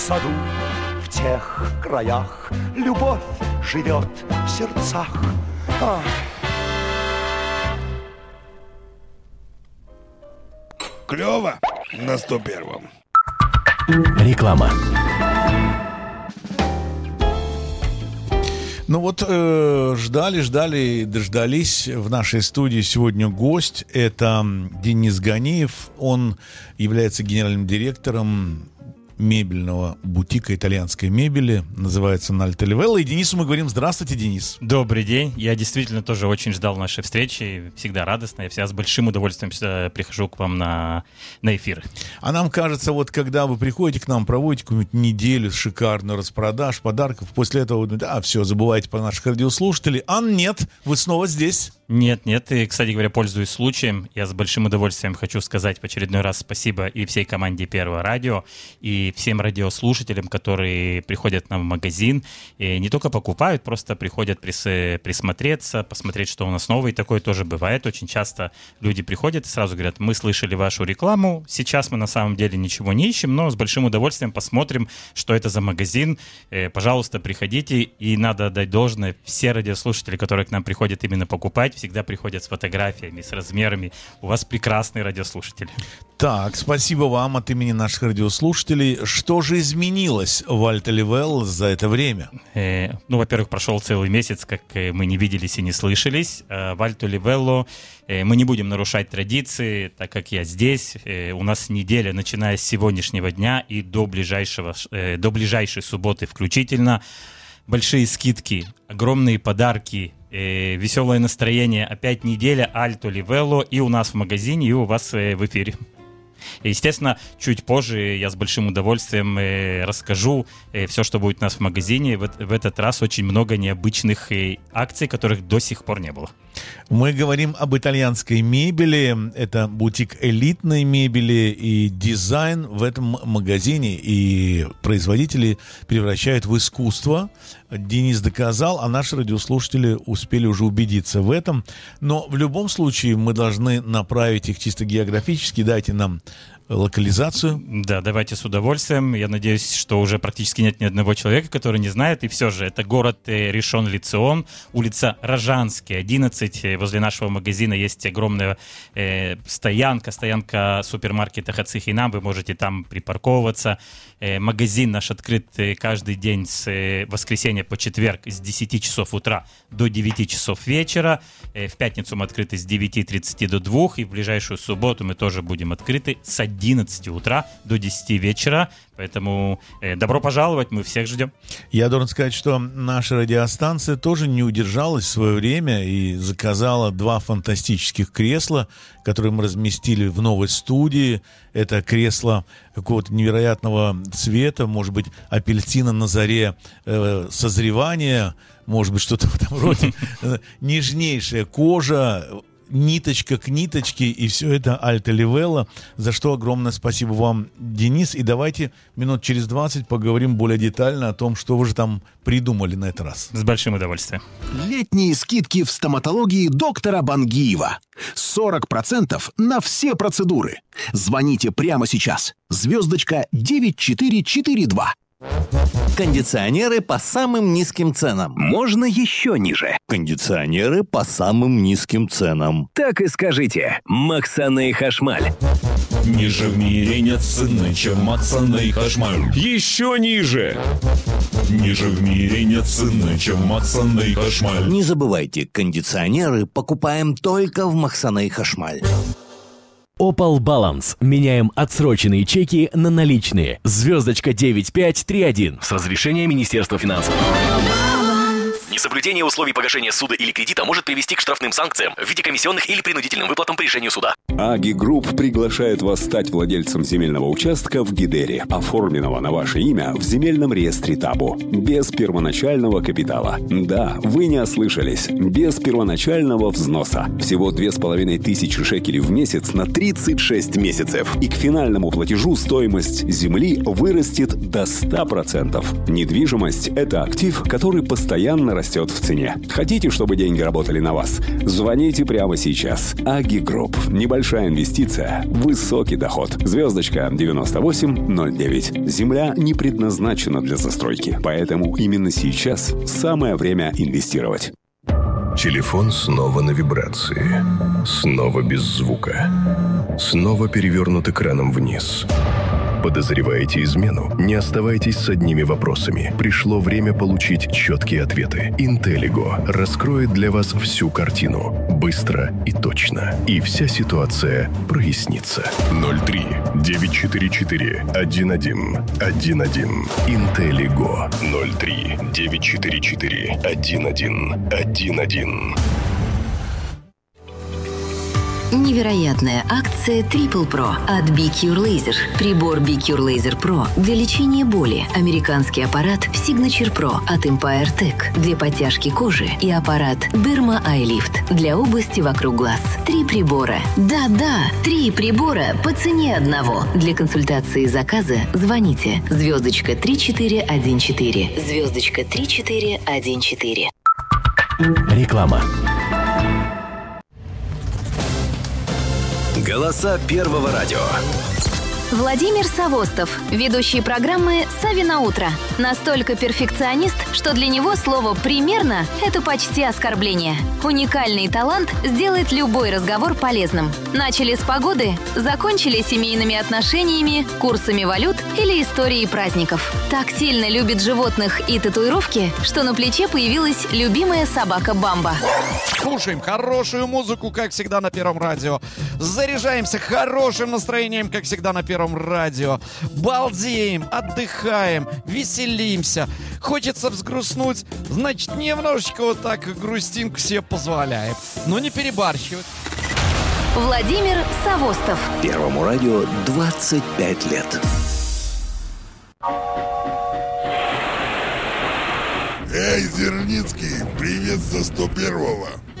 саду. В тех краях любовь живет в сердцах. Ах. Клево на 101-м. Реклама. Ну вот ждали, дождались. В нашей студии сегодня гость. Это Денис Ганиев. Он является генеральным директором мебельного бутика итальянской мебели. Называется он Альто Ливелло. И Денису мы говорим: здравствуйте, Денис. Добрый день. Я действительно тоже очень ждал нашей встречи. Всегда радостно. Я всегда с большим удовольствием прихожу к вам на эфиры. А нам кажется, вот когда вы приходите к нам, проводите какую-нибудь неделю шикарную распродаж, подарков, после этого, все, забываете про наших радиослушателей. А нет, вы снова здесь. Нет. И, кстати говоря, пользуясь случаем, я с большим удовольствием хочу сказать в очередной раз спасибо и всей команде Первого радио, и всем радиослушателям, которые приходят к нам в магазин, и не только покупают, просто приходят присмотреться, посмотреть, что у нас новое. И такое тоже бывает. Очень часто люди приходят и сразу говорят: мы слышали вашу рекламу, сейчас мы на самом деле ничего не ищем, но с большим удовольствием посмотрим, что это за магазин. Пожалуйста, приходите. И надо отдать должное, все радиослушатели, которые к нам приходят именно покупать, всегда приходят с фотографиями, с размерами. У вас прекрасные радиослушатели. Так, спасибо вам от имени наших радиослушателей. Что же изменилось в Альто Ливелло за это время? Во-первых, прошел целый месяц, как мы не виделись и не слышались. В Альто Ливелло мы не будем нарушать традиции, так как я здесь. У нас неделя, начиная с сегодняшнего дня и до ближайшей субботы включительно. Большие скидки, огромные подарки, веселое настроение. Опять неделя Альто Ливелло и у нас в магазине, и у вас в эфире. Естественно, чуть позже я с большим удовольствием расскажу все, что будет у нас в магазине. В этот раз очень много необычных акций, которых до сих пор не было. Мы говорим об итальянской мебели. Это бутик элитной мебели, и дизайн в этом магазине и производители превращают в искусство. Денис доказал, а наши радиослушатели успели уже убедиться в этом. Но в любом случае мы должны направить их чисто географически. Дайте нам локализацию. Да, давайте с удовольствием. Я надеюсь, что уже практически нет ни одного человека, который не знает. И все же, это город Ришон-Ле-Цион, улица Рожанский, 11. Возле нашего магазина есть огромная стоянка супермаркета Хацихинам. Вы можете там припарковываться. Магазин наш открыт каждый день с воскресенья по четверг с 10 часов утра до 9 часов вечера. В пятницу мы открыты с 9:30 до 2. И в ближайшую субботу мы тоже будем открыты с 11 утра до 10 вечера. Поэтому добро пожаловать, мы всех ждем. Я должен сказать, что наша радиостанция тоже не удержалась в свое время и заказала 2 фантастических кресла, которые мы разместили в новой студии. Это кресло какого-то невероятного цвета, может быть, апельсина на заре созревания, может быть, что-то в этом роде. Нежнейшая кожа, ниточка к ниточке, и все это Альто Ливелло, за что огромное спасибо вам, Денис. И давайте минут через 20 поговорим более детально о том, что вы же там придумали на этот раз. С большим удовольствием. Летние скидки в стоматологии доктора Бангиева. 40% на все процедуры. Звоните прямо сейчас. Звездочка 9442. Кондиционеры по самым низким ценам. Можно еще ниже. Кондиционеры по самым низким ценам. Так и скажите. Максаны Хашмаль. Ниже в мире нет цены, чем Максаны Хашмаль. Еще ниже. Ниже в мире нет цены, чем Максаны Хашмаль. Не забывайте, кондиционеры покупаем только в Максаны Хашмаль. Opal Balance. Меняем отсроченные чеки на наличные. Звездочка 9531. С разрешения Министерства финансов. Несоблюдение условий погашения суда или кредита может привести к штрафным санкциям в виде комиссионных или принудительным выплатам по решению суда. Аги Групп приглашает вас стать владельцем земельного участка в Гидере, оформленного на ваше имя в земельном реестре Табу, без первоначального капитала. Да, вы не ослышались, без первоначального взноса. Всего 2500 шекелей в месяц на 36 месяцев. И к финальному платежу стоимость земли вырастет до 100%. Недвижимость – это актив, который постоянно растет растет в цене. Хотите, чтобы деньги работали на вас? Звоните прямо сейчас. Аги Групп. Небольшая инвестиция, высокий доход. Звездочка 9809. Земля не предназначена для застройки, поэтому именно сейчас самое время инвестировать. Телефон снова на вибрации. Снова без звука. Снова перевернут экраном вниз. Подозреваете измену? Не оставайтесь с одними вопросами. Пришло время получить четкие ответы. Интеллиго раскроет для вас всю картину. Быстро и точно. И вся ситуация прояснится. 03-944-11-11. Интеллиго. 03-944-11-11. Невероятная акция Triple Pro от BeCure Laser. Прибор BeCure Laser Pro для лечения боли. Американский аппарат Signature Pro от Empire Tech для подтяжки кожи и аппарат Derma Eye Lift для области вокруг глаз. 3 прибора. Да-да, 3 прибора по цене одного. Для консультации и заказа звоните звездочка 3414. Звездочка 3414. Реклама. Голоса Первого радио. Владимир Савостов, ведущий программы «Сави на утро». Настолько перфекционист, что для него слово «примерно» — это почти оскорбление. Уникальный талант сделает любой разговор полезным. Начали с погоды, закончили семейными отношениями, курсами валют или историей праздников. Так сильно любит животных и татуировки, что на плече появилась любимая собака Бамба. Слушаем хорошую музыку, как всегда, на Первом радио. Заряжаемся хорошим настроением, как всегда, на Первом радио. Балдеем, отдыхаем, веселимся. Хочется взгрустнуть, значит, немножечко вот так грустинку себе позволяем. Но не перебарщивать. Владимир Савостов. Первому радио 25 лет. Эй, Зерницкий, привет за 101-го.